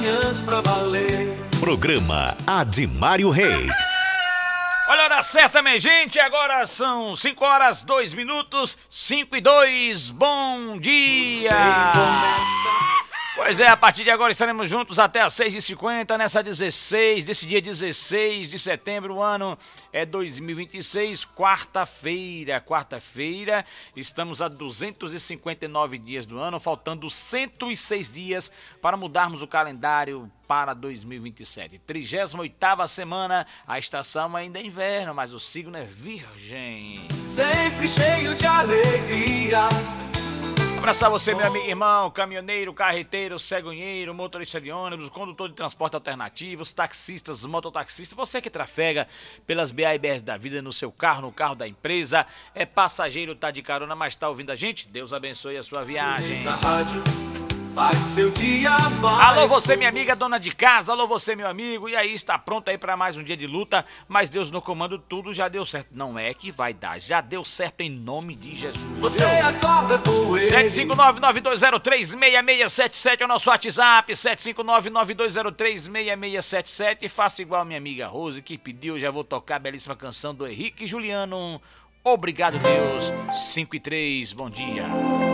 Pra valer. Programa Admário Reis. Olha a hora certa, minha gente, agora são 5 horas, 2 minutos, 5 e 2, bom dia! Pois é, a partir de agora estaremos juntos até às 6h50, desse dia 16 de setembro, o ano é 2026, quarta-feira, estamos a 259 dias do ano, faltando 106 dias para mudarmos o calendário para 2027. 38ª semana, a estação ainda é inverno, mas o signo é virgem. Sempre cheio de alegria. Abraçar você, meu amigo, irmão, caminhoneiro, carreteiro, cegonheiro, motorista de ônibus, condutor de transporte alternativo, taxistas, mototaxistas, você que trafega pelas BA e BRs da vida no seu carro, no carro da empresa, é passageiro, tá de carona, mas tá ouvindo a gente? Deus abençoe a sua viagem. Faz seu dia mais. Alô você, minha amiga, dona de casa, alô você, meu amigo, e aí, está pronto aí para mais um dia de luta, mas Deus no comando, tudo já deu certo. Não é que vai dar, já deu certo em nome de Jesus. Você acorda com ele. 759-9203-6677 é o nosso WhatsApp, 759-9203-6677, faça igual a minha amiga Rose, que pediu, já vou tocar a belíssima canção do Henrique Juliano, Obrigado Deus, 5 e 3, bom dia.